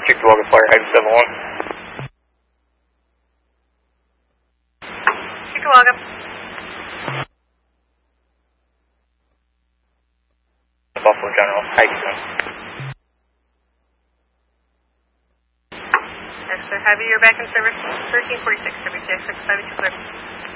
Chickawaga Flyer, Head 71. Chickawaga. Buffalo General, how you doing? Yes, sir. Heavy, you're back in service. 1346, WTX 652 clear.